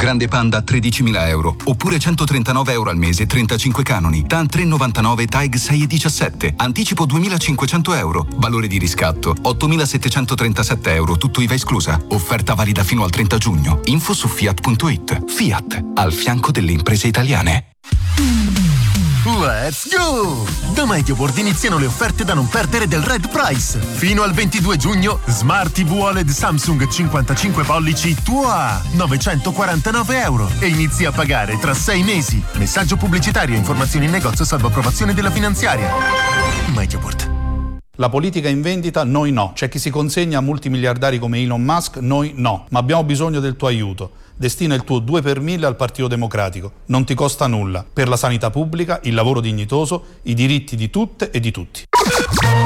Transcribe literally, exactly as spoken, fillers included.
Grande Panda a tredicimila euro, oppure centotrentanove euro al mese, trentacinque canoni. TAN tre virgola novantanove, TAEG sei virgola diciassette. Anticipo duemilacinquecento euro. Valore di riscatto ottomilasettecentotrentasette euro, tutto I V A esclusa. Offerta valida fino al trenta giugno. Info su fiat punto it. Fiat, al fianco delle imprese italiane. Let's go! Da MediaWorld iniziano le offerte da non perdere del Red Price. Fino al ventidue giugno, Smart T V O L E D Samsung cinquantacinque pollici tua novecentoquarantanove euro e inizi a pagare tra sei mesi. Messaggio pubblicitario e informazioni in negozio salvo approvazione della finanziaria. MediaWorld. La politica in vendita, noi no. C'è chi si consegna a multimiliardari come Elon Musk, noi no. Ma abbiamo bisogno del tuo aiuto. Destina il tuo due per mille al Partito Democratico. Non ti costa nulla. Per la sanità pubblica, il lavoro dignitoso, i diritti di tutte e di tutti.